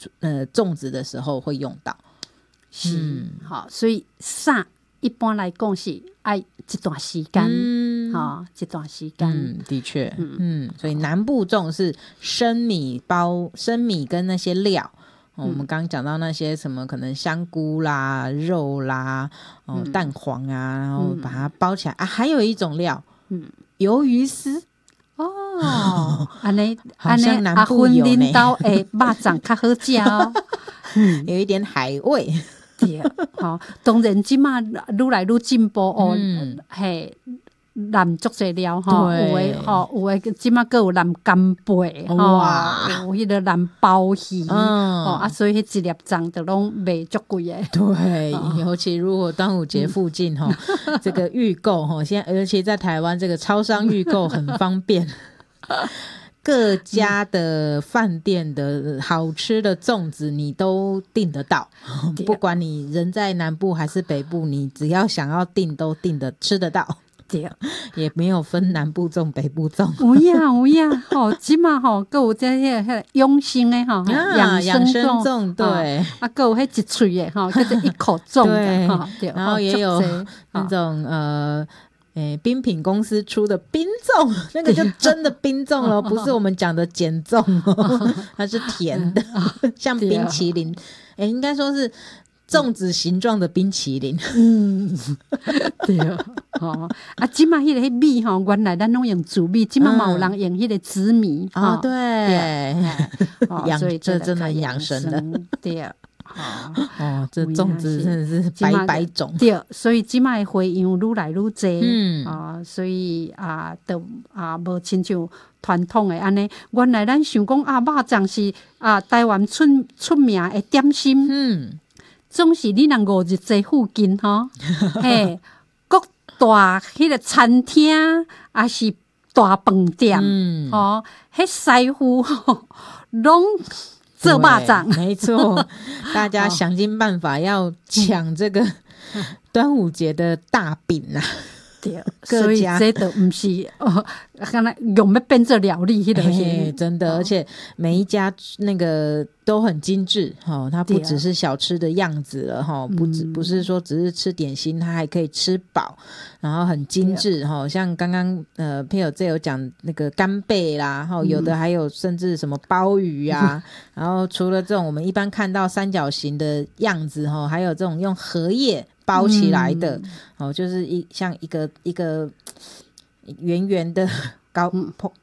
种植的时候会用到。 是，好，所以撒一般来讲是爱一段时间，一段时间， 的确，所以南部种是生米跟那些料。我们刚刚讲到那些什么可能香菇啦、肉啦、蛋黄啊，然后把它包起来啊。还有一种料，鱿鱼丝。 哦，安尼好像南部有呢。 阿芬领导诶，肉粽较好食哦， 有一点海味。 对，当然即马愈来愈进步哦，嘿。南足侪料吼，有诶即马佫有南干贝哇， 有迄个南鲍鱼所以迄一粒粽就拢卖足贵诶。 对，尤其如果端午节附近这个预购现在尤其在台湾这个超商预购很方便。各家的饭店的好吃的粽子你都订得到，不管你人在南部还是北部，你只要想要订都订得吃得到。对，也没有分南部粽北部粽。有呀即马还有这些养生的养生粽，对，还有那一脆的叫做一口粽的，对，然后也有那种冰品公司出的冰粽，那个就真的冰粽了，不是我们讲的碱粽它是甜的，像冰淇淋，应该说是粽子形状的冰淇淋。 对即马迄个米原来咱拢用紫米，即马嘛有人用迄个紫米对，所以这真的很养生的。 对。 这粽子真的是百种。 对，所以即马的花样愈来愈济，所以就无亲像传统的安尼。原来咱想讲肉粽是台湾出名的点心，总是你若5日节附近嘿，各大迄个餐厅还是大饭店，迄师傅拢做肉粽。 没错，大家想尽办法要抢这个端午节的大饼啊。 对，所以这都不是刚才用要变做料理迄个， 真的，而且每一家那个都很精致它不只是小吃的样子了不是说只是吃点心，它还可以吃饱，然后很精致像刚刚朋友这有讲那个干贝啦，有的还有甚至什么鲍鱼啊然后除了这种我们一般看到三角形的样子还有这种用荷叶包起来的就是像一个圆圆的高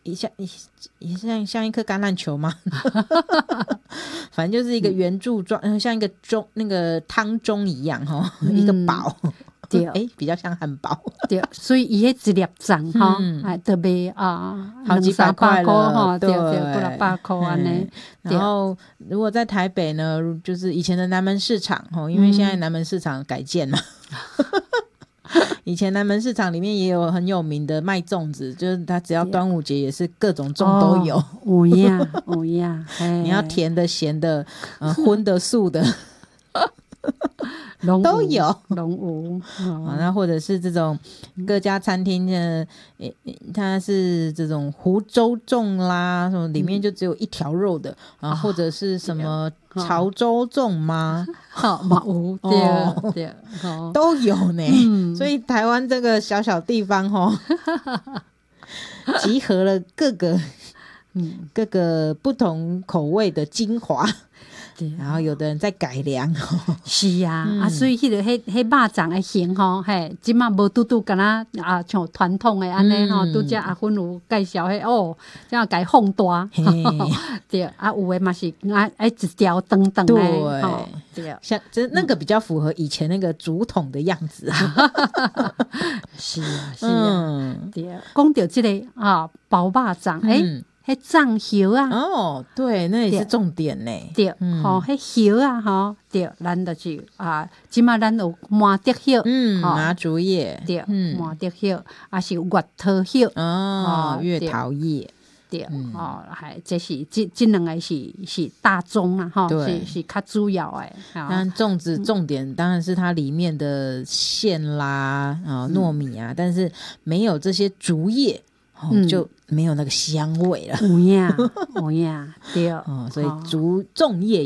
像一颗橄榄球吗反正就是一个圆柱状，像一个盅那个汤盅一样一个堡。对，比较像汉堡。 对，所以伊迄一粒粽特别好几百块了， 对，500块安尼。 然后如果在台北呢，就是以前的南门市场因为现在南门市场改建了以前南门市场里面也有很有名的卖粽子，就是它只要端午节也是各种粽都有。 有呀你要甜的咸的荤的素的都有，那或者是这种各家餐厅的它是这种湖州粽啦，什么里面就只有一条肉的或者是什么潮州粽吗？ 对， 都有呢。所以台湾这个小小地方集合了各个不同口味的精华。然后有的人在改良是啊，所以迄个迄肉粽的型即马无拄敢若像传统的安尼拄则阿芬有介绍这样改放大对有的嘛是一条长长的对， 像那个比较符合以前那个竹筒的样子是啊对，讲到这个包肉粽迄粽叶对，那也是重点呢。 对，迄叶对，咱就是即马咱有麻竹叶， 麻竹叶， 对，麻竹叶，还是月桃叶， 月桃叶， 对，这是这两个是大宗啦，是较主要的。 但粽子重点当然是它里面的馅啦，糯米啊，但是没有这些竹叶。就没有那个香味了。 有呀，对， 所以粽叶